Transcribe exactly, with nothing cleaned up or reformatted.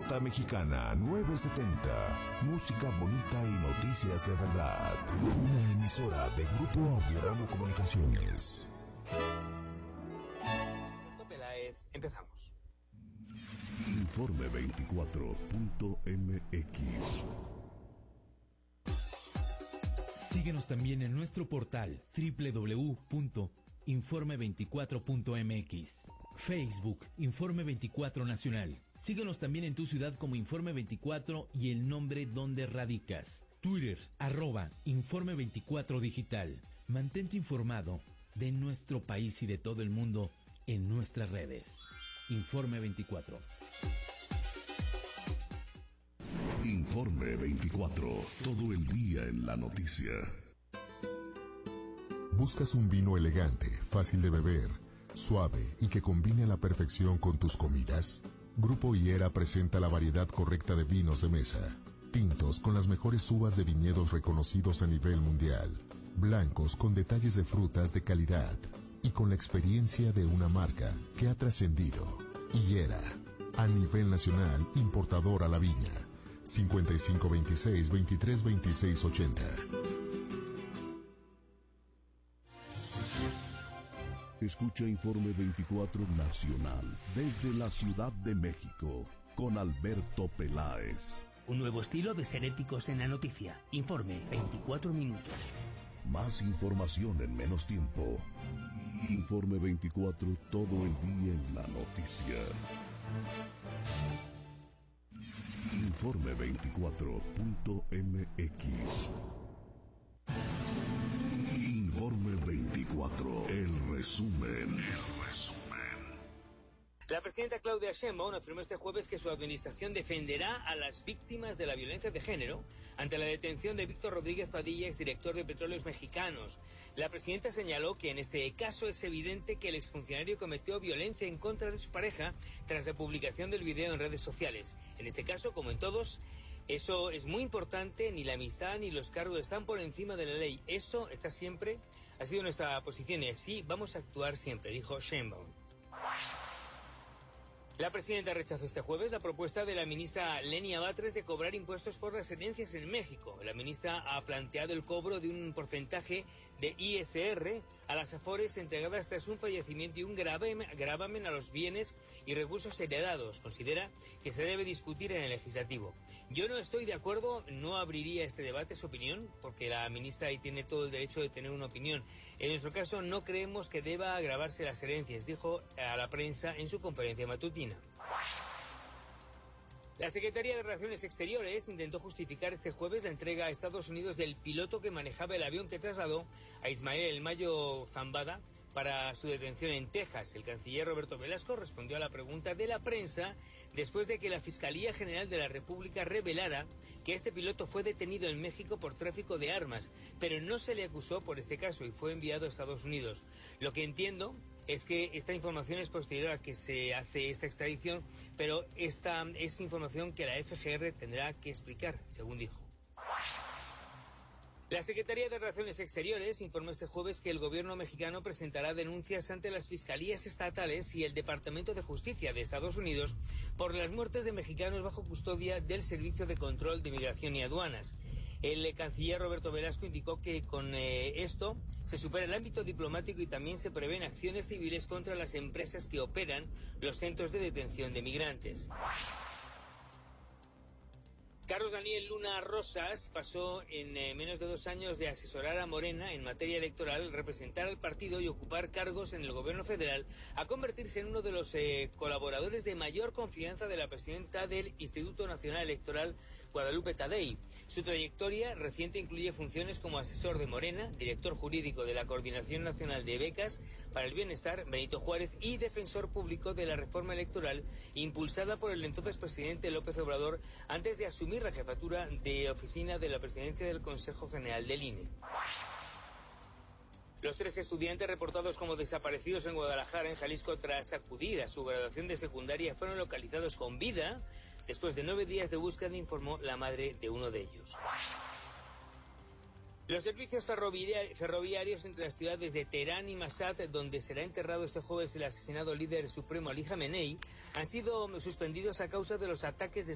Nota Mexicana novecientos setenta. Música bonita y noticias de verdad. Una emisora de Grupo Audiorama Comunicaciones. Peláez, empezamos. Informe veinticuatro punto m x. Síguenos también en nuestro portal doble u doble u doble u punto informe veinticuatro punto m x. Facebook, Informe veinticuatro Nacional. Síguenos también en tu ciudad como Informe veinticuatro y el nombre donde radicas. Twitter, arroba Informe veinticuatro Digital. Mantente informado de nuestro país y de todo el mundo en nuestras redes. Informe veinticuatro. Informe veinticuatro. Todo el día en la noticia. ¿Buscas un vino elegante, fácil de beber, suave y que combine a la perfección con tus comidas? Grupo Higuera presenta la variedad correcta de vinos de mesa. Tintos con las mejores uvas de viñedos reconocidos a nivel mundial. Blancos con detalles de frutas de calidad. Y con la experiencia de una marca que ha trascendido. Higuera, a nivel nacional, importador a la viña. cincuenta y cinco veintiséis, veintitrés veintiséis ochenta. Escucha Informe veinticuatro Nacional desde la Ciudad de México con Alberto Peláez. Un nuevo estilo de ser éticos en la noticia. Informe veinticuatro minutos. Más información en menos tiempo. Informe veinticuatro, todo el día en la noticia. Informe veinticuatro punto m x. Informe veinticuatro, el resumen, el resumen. La presidenta Claudia Sheinbaum afirmó este jueves que su administración defenderá a las víctimas de la violencia de género ante la detención de Víctor Rodríguez Padilla, exdirector de Petróleos Mexicanos. La presidenta señaló que en este caso es evidente que el exfuncionario cometió violencia en contra de su pareja tras la publicación del video en redes sociales. En este caso, como en todos, eso es muy importante, ni la amistad ni los cargos están por encima de la ley. Esto está siempre, ha sido nuestra posición y así vamos a actuar siempre, dijo Sheinbaum. La presidenta rechazó este jueves la propuesta de la ministra Lenia Batres de cobrar impuestos por las herencias en México. La ministra ha planteado el cobro de un porcentaje de I S R a las afores entregadas tras un fallecimiento y un gravamen a los bienes y recursos heredados. Considera que se debe discutir en el legislativo. Yo no estoy de acuerdo, no abriría este debate, su opinión, porque la ministra ahí tiene todo el derecho de tener una opinión. En nuestro caso no creemos que deba agravarse las herencias, dijo a la prensa en su conferencia matutina. La Secretaría de Relaciones Exteriores intentó justificar este jueves la entrega a Estados Unidos del piloto que manejaba el avión que trasladó a Ismael El Mayo Zambada para su detención en Texas. El canciller Roberto Velasco respondió a la pregunta de la prensa después de que la Fiscalía General de la República revelara que este piloto fue detenido en México por tráfico de armas, pero no se le acusó por este caso y fue enviado a Estados Unidos. Lo que entiendo es que esta información es posterior a que se hace esta extradición, pero esta es información que la F G R tendrá que explicar, según dijo. La Secretaría de Relaciones Exteriores informó este jueves que el gobierno mexicano presentará denuncias ante las fiscalías estatales y el Departamento de Justicia de Estados Unidos por las muertes de mexicanos bajo custodia del Servicio de Control de Migración y Aduanas. El canciller Roberto Velasco indicó que con eh, esto se supera el ámbito diplomático y también se prevén acciones civiles contra las empresas que operan los centros de detención de migrantes. Carlos Daniel Luna Rosas pasó en eh, menos de dos años de asesorar a Morena en materia electoral, representar al partido y ocupar cargos en el gobierno federal, a convertirse en uno de los eh, colaboradores de mayor confianza de la presidenta del Instituto Nacional Electoral, Guadalupe Tadei. Su trayectoria reciente incluye funciones como asesor de Morena, director jurídico de la Coordinación Nacional de Becas para el Bienestar, Benito Juárez, y defensor público de la reforma electoral impulsada por el entonces presidente López Obrador antes de asumir la jefatura de oficina de la presidencia del Consejo General del I N E. Los tres estudiantes reportados como desaparecidos en Guadalajara, en Jalisco, tras acudir a su graduación de secundaria, fueron localizados con vida después de nueve días de búsqueda, informó la madre de uno de ellos. Los servicios ferroviarios entre las ciudades de Teherán y Mashhad, donde será enterrado este jueves el asesinado líder supremo Ali Jamenei, han sido suspendidos a causa de los ataques de